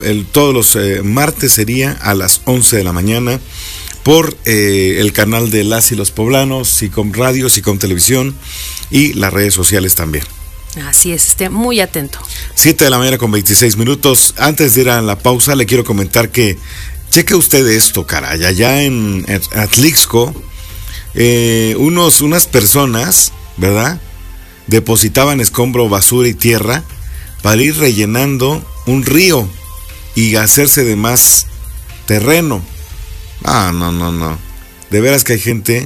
Todos los martes sería a las 11 de la mañana por el canal de Las y los Poblanos, SICOM Radio, SICOM Televisión y las redes sociales también. Así es, esté muy atento. 7 de la mañana con 26 minutos. Antes de ir a la pausa, le quiero comentar que cheque usted esto, caray. Allá en Atlixco, unas personas, ¿verdad?, depositaban escombro, basura y tierra para ir rellenando un río y hacerse de más terreno. No. De veras que hay gente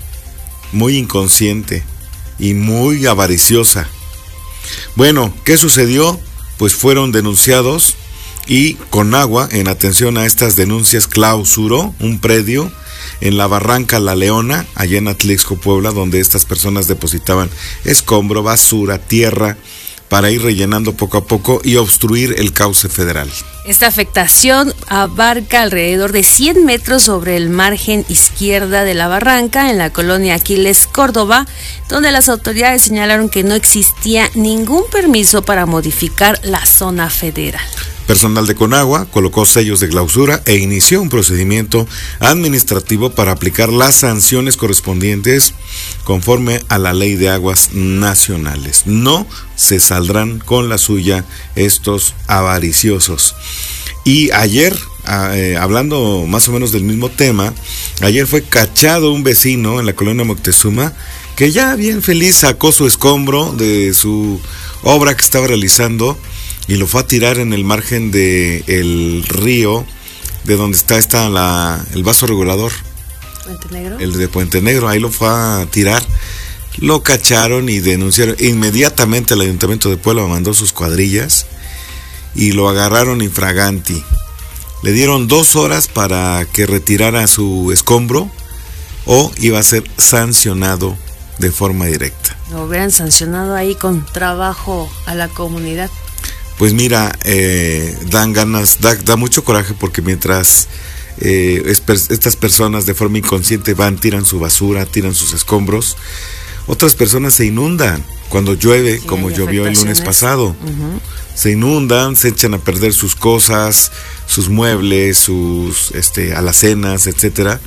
muy inconsciente y muy avariciosa. Bueno, ¿qué sucedió? Pues fueron denunciados y Conagua, en atención a estas denuncias, clausuró un predio en la Barranca La Leona, allá en Atlixco, Puebla, donde estas personas depositaban escombro, basura, tierra, para ir rellenando poco a poco y obstruir el cauce federal. Esta afectación abarca alrededor de 100 metros sobre el margen izquierda de la barranca en la colonia Aquiles, Córdoba, donde las autoridades señalaron que no existía ningún permiso para modificar la zona federal. Personal de Conagua colocó sellos de clausura e inició un procedimiento administrativo para aplicar las sanciones correspondientes conforme a la Ley de Aguas Nacionales. No se saldrán con la suya estos avariciosos. Y ayer, hablando más o menos del mismo tema, ayer fue cachado un vecino en la colonia Moctezuma que ya bien feliz sacó su escombro de su obra que estaba realizando y lo fue a tirar en el margen del río, de donde está el vaso regulador. ¿Puente Negro? El de Puente Negro, ahí lo fue a tirar. Lo cacharon y denunciaron. Inmediatamente el Ayuntamiento de Puebla mandó sus cuadrillas y lo agarraron infraganti. Le dieron 2 horas para que retirara su escombro o iba a ser sancionado de forma directa. Lo hubieran sancionado ahí con trabajo a la comunidad. Pues mira, dan ganas, da mucho coraje porque mientras estas personas de forma inconsciente tiran su basura, tiran sus escombros, otras personas se inundan cuando llueve, sí, como llovió el lunes pasado. Uh-huh. Se inundan, se echan a perder sus cosas, sus muebles, sus alacenas, etcétera,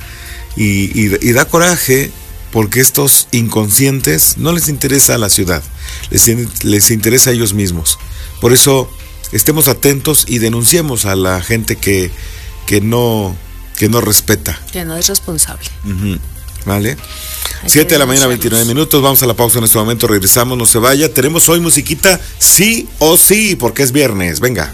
y da coraje porque estos inconscientes no les interesa a la ciudad, les interesa a ellos mismos. Por eso estemos atentos y denunciemos a la gente que no respeta. Que no es responsable. Uh-huh. ¿Vale? 7 de la mañana, 29 minutos. Vamos a la pausa en este momento. Regresamos, no se vaya. Tenemos hoy musiquita sí o sí, porque es viernes. Venga.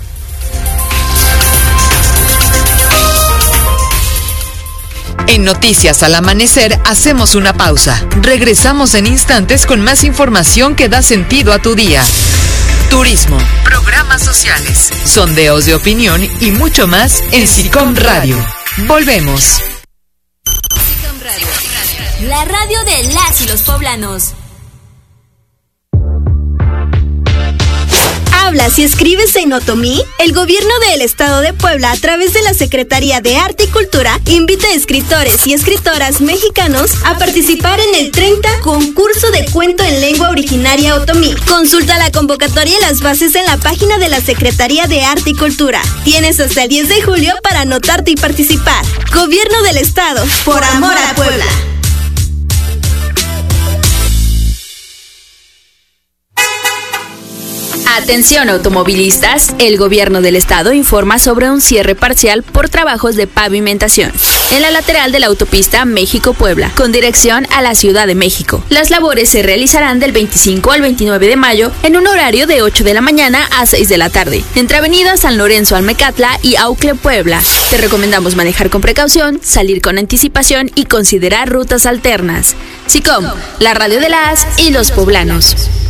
En Noticias al Amanecer hacemos una pausa. Regresamos en instantes con más información que da sentido a tu día. Turismo, programas sociales, sondeos de opinión y mucho más en SICOM Radio. Volvemos. SICOM Radio, la radio de Las y los Poblanos. ¿Hablas y escribes en otomí? El gobierno del estado de Puebla, a través de la Secretaría de Arte y Cultura, invita a escritores y escritoras mexicanos a participar en el 30 concurso de cuento en lengua originaria otomí. Consulta la convocatoria y las bases en la página de la Secretaría de Arte y Cultura. Tienes hasta el 10 de julio para anotarte y participar. Gobierno del estado, por amor a Puebla. Atención automovilistas, el gobierno del estado informa sobre un cierre parcial por trabajos de pavimentación en la lateral de la autopista México-Puebla, con dirección a la Ciudad de México. Las labores se realizarán del 25 al 29 de mayo en un horario de 8 de la mañana a 6 de la tarde, entre Avenida San Lorenzo Almecatla y Aucle, Puebla. Te recomendamos manejar con precaución, salir con anticipación y considerar rutas alternas. SICOM, la radio de Las y los Poblanos.